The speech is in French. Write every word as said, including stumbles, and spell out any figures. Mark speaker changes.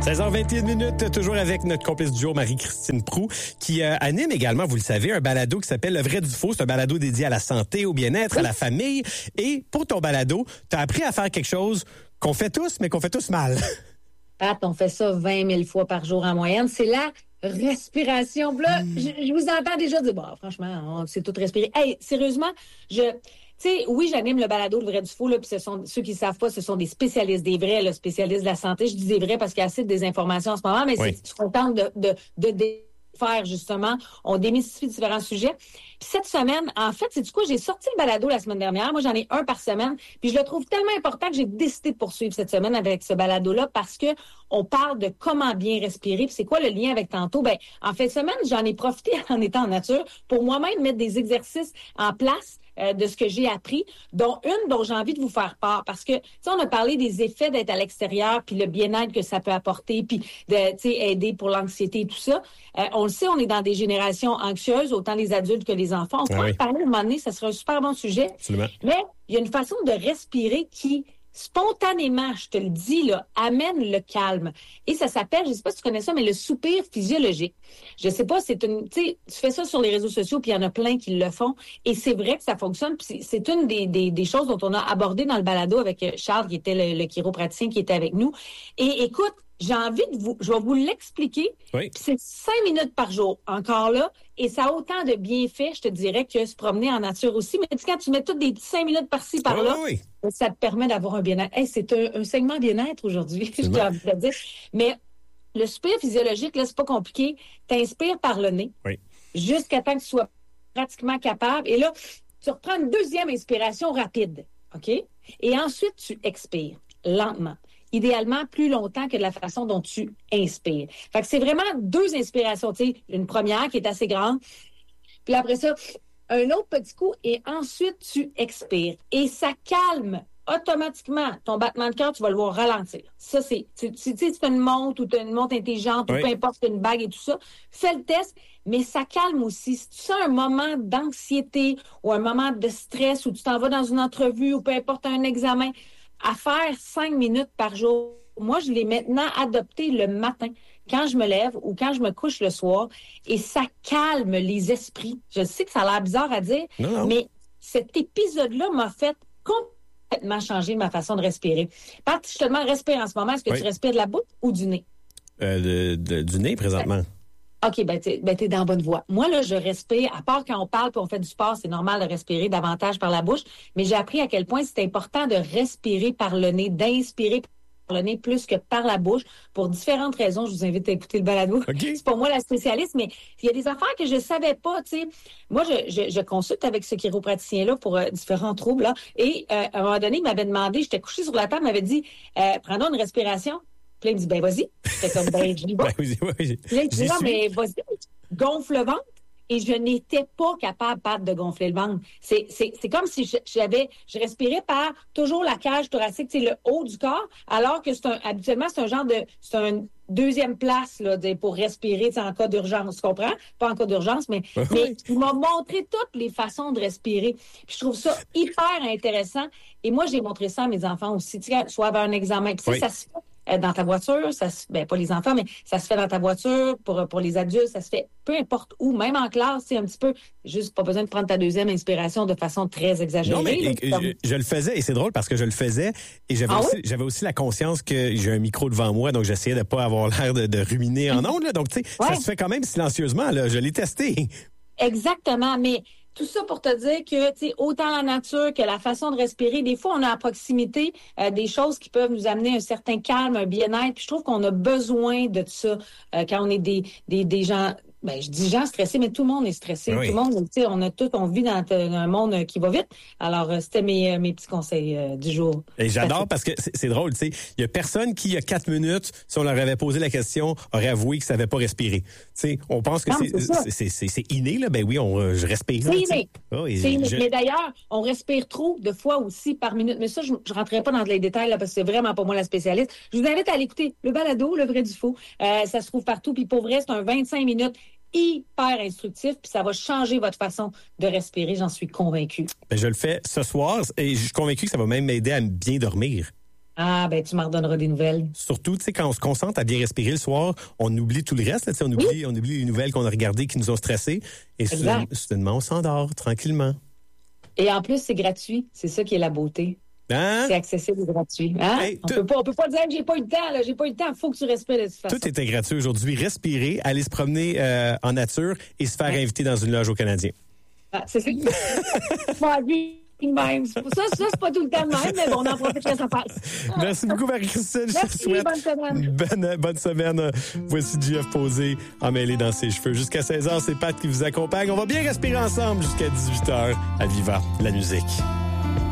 Speaker 1: seize heures vingt et une minutes, toujours avec notre complice du jour, Marie-Christine Proulx, qui euh, anime également, vous le savez, un balado qui s'appelle Le vrai du faux. C'est un balado dédié à la santé, au bien-être, à la famille. Et pour ton balado, tu as appris à faire quelque chose qu'on fait tous, mais qu'on fait tous mal.
Speaker 2: Pat, on fait ça vingt mille fois par jour en moyenne. C'est la respiration. Là, mmh. je, je vous entends déjà dire, bon, franchement, on sait tout respirer. Hey, sérieusement, je... Tu sais, oui, j'anime le balado Le vrai du faux, là, puis ce sont ceux qui ne savent pas, ce sont des spécialistes, des vrais là, spécialistes de la santé. Je dis des vrais parce qu'il y a assez de désinformation en ce moment, mais oui. c'est, je suis contente de, de, de, de faire, justement. On démystifie différents sujets. Puis cette semaine, en fait, c'est du coup, j'ai sorti le balado la semaine dernière. Moi, j'en ai un par semaine. Puis je le trouve tellement important que j'ai décidé de poursuivre cette semaine avec ce balado-là parce que on parle de comment bien respirer. Puis c'est quoi le lien avec tantôt? Ben, en fin de semaine, j'en ai profité en étant en nature pour moi-même mettre des exercices en place Euh, de ce que j'ai appris, dont une dont j'ai envie de vous faire part. Parce que, tu sais, on a parlé des effets d'être à l'extérieur, puis le bien-être que ça peut apporter, puis de, tu sais, aider pour l'anxiété et tout ça. Euh, on le sait, on est dans des générations anxieuses, autant les adultes que les enfants. On peut ah oui. en parler à un moment donné, ça serait un super bon sujet.
Speaker 1: Absolument.
Speaker 2: Mais il y a une façon de respirer qui, spontanément, je te le dis, là, amène le calme. Et ça s'appelle, je ne sais pas si tu connais ça, mais le soupir physiologique. Je sais pas, c'est une, tu sais, tu fais ça sur les réseaux sociaux, puis il y en a plein qui le font. Et c'est vrai que ça fonctionne. Puis c'est, c'est une des, des, des choses dont on a abordé dans le balado avec Charles, qui était le, le chiropraticien qui était avec nous. Et écoute, j'ai envie de vous, je vais vous l'expliquer.
Speaker 1: Oui.
Speaker 2: C'est cinq minutes par jour, encore là, et ça a autant de bienfaits, je te dirais, que se promener en nature aussi. Mais quand tu mets toutes des petits cinq minutes par-ci, par-là,
Speaker 1: oui, oui.
Speaker 2: ça te permet d'avoir un bien-être. Hey, c'est un, un segment bien-être aujourd'hui, j'ai envie de dire. Mais le soupir physiologique, là, c'est pas compliqué. T'inspires par le nez,
Speaker 1: oui.
Speaker 2: jusqu'à temps que tu sois pratiquement capable. Et là, tu reprends une deuxième inspiration rapide, OK? Et ensuite, tu expires lentement. Idéalement, plus longtemps que de la façon dont tu inspires. Fait que c'est vraiment deux inspirations. Tu sais, une première qui est assez grande, puis après ça, un autre petit coup, et ensuite, tu expires. Et ça calme automatiquement ton battement de cœur, tu vas le voir ralentir. Ça, c'est, tu sais, si tu as une montre ou tu as une montre intelligente oui. ou peu importe, tu as une bague et tout ça, fais le test, mais ça calme aussi. Si tu sens un moment d'anxiété ou un moment de stress ou tu t'en vas dans une entrevue ou peu importe, un examen, à faire cinq minutes par jour. Moi, je l'ai maintenant adopté le matin, quand je me lève ou quand je me couche le soir, et ça calme les esprits. Je sais que ça a l'air bizarre à dire,
Speaker 1: non, non.
Speaker 2: mais cet épisode-là m'a fait complètement changer ma façon de respirer. Pat, je te demande, respire en ce moment. Est-ce que oui. tu respires de la bouche ou du nez?
Speaker 1: Euh, de, de, du nez, présentement.
Speaker 2: OK, ben t'es, ben t'es dans la bonne voie. Moi, là, je respire, à part quand on parle puis on fait du sport, c'est normal de respirer davantage par la bouche, mais j'ai appris à quel point c'est important de respirer par le nez, d'inspirer par le nez plus que par la bouche, pour différentes raisons. Je vous invite à écouter le balado.
Speaker 1: Okay.
Speaker 2: C'est pas moi la spécialiste, mais il y a des affaires que je savais pas, tu sais. Moi, je, je, je consulte avec ce chiropraticien-là pour euh, différents troubles, là, et euh, à un moment donné, il m'avait demandé, j'étais couchée sur la table, il m'avait dit, euh, prends donc une respiration. Puis là, il me dit, ben vas-y. J'étais comme, ben je dis, bon.
Speaker 1: ben, oui, oui, oui.
Speaker 2: Puis là, il dit, non, mais vas-y, gonfle le ventre. Et je n'étais pas capable, Pat, de gonfler le ventre. C'est, c'est, c'est comme si j'avais, je respirais par toujours la cage thoracique, c'est le haut du corps, alors que c'est un, habituellement, c'est un genre de, c'est un deuxième place, là, pour respirer, en cas d'urgence, tu comprends? Pas en cas d'urgence, mais, oui. mais il m'a montré toutes les façons de respirer. Puis je trouve ça hyper intéressant. Et moi, j'ai montré ça à mes enfants aussi, tu sais, soit avant un examen. Puis oui. ça se fait dans ta voiture, ça se, ben pas les enfants, mais ça se fait dans ta voiture, pour pour les adultes, ça se fait peu importe où, même en classe, c'est un petit peu, juste pas besoin de prendre ta deuxième inspiration de façon très exagérée.
Speaker 1: Non, mais
Speaker 2: là,
Speaker 1: et, comme... je, je le faisais, et c'est drôle parce que je le faisais, et j'avais, ah aussi, oui? j'avais aussi la conscience que j'ai un micro devant moi, donc j'essayais de pas avoir l'air de, de ruminer en ondes, là, donc tu sais, ouais. ça se fait quand même silencieusement, là, je l'ai testé.
Speaker 2: Exactement, mais tout ça pour te dire que, tu sais, autant la nature que la façon de respirer, des fois, on a à proximité euh, des choses qui peuvent nous amener un certain calme, un bien-être. Puis je trouve qu'on a besoin de ça euh, quand on est des, des, des gens... Ben, je dis gens stressés, mais tout le monde est stressé.
Speaker 1: Oui.
Speaker 2: Tout le monde, tu sais, on a tout, on vit dans un monde qui va vite. Alors, euh, c'était mes, mes petits conseils euh, du jour.
Speaker 1: Et j'adore parce que c'est, c'est drôle, tu sais. Il y a personne qui, il y a quatre minutes, si on leur avait posé la question, aurait avoué qu'il savait pas respirer. Tu sais, on pense que non, c'est, c'est, c'est, c'est, c'est inné, là. Ben oui, on, je respire.
Speaker 2: C'est inné.
Speaker 1: Oh,
Speaker 2: c'est inné.
Speaker 1: Je...
Speaker 2: Mais d'ailleurs, on respire trop de fois aussi par minute. Mais ça, je, je rentrerai pas dans les détails, là, parce que c'est vraiment pas moi la spécialiste. Je vous invite à l'écouter. Le balado, le vrai du faux. Euh, ça se trouve partout. Puis pour vrai, c'est un vingt-cinq minutes hyper instructif, puis ça va changer votre façon de respirer, j'en suis convaincue.
Speaker 1: Ben, je le fais ce soir et je suis convaincue que ça va même m'aider à bien dormir.
Speaker 2: Ah, ben tu m'en redonneras des nouvelles.
Speaker 1: Surtout, tu sais, quand on se concentre à bien respirer le soir, on oublie tout le reste. Là, on oublie, oui. on oublie les nouvelles qu'on a regardées qui nous ont stressés. Et soudainement, soudainement, on s'endort tranquillement.
Speaker 2: Et en plus, c'est gratuit. C'est ça qui est la beauté. Hein? C'est accessible et gratuit. Hein? Hey, on peut pas, on peut pas dire que j'ai pas eu le temps. Là. J'ai pas eu le temps. Il faut que tu respires de toute façon.
Speaker 1: Tout était gratuit aujourd'hui. Respirer, aller se promener euh, en nature et se faire ouais. inviter dans une loge au Canadien.
Speaker 2: Ah, c'est ça. Même. Ça, ça c'est pas tout le temps de même, mais bon, on en profite quand ça passe.
Speaker 1: Merci beaucoup, Marie-Christine.
Speaker 2: Merci,
Speaker 1: je te souhaite
Speaker 2: bonne semaine.
Speaker 1: Bonne, bonne semaine. Voici J F posé, emmêlé dans ses cheveux. Jusqu'à seize heures, c'est Pat qui vous accompagne. On va bien respirer ensemble jusqu'à dix-huit heures à Viva la musique.